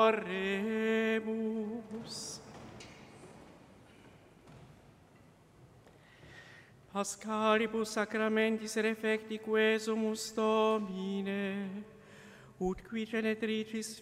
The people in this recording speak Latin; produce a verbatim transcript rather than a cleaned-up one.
Oremus. Pascalibus sacramentis refecti quesumus Domine, ut qui genetricis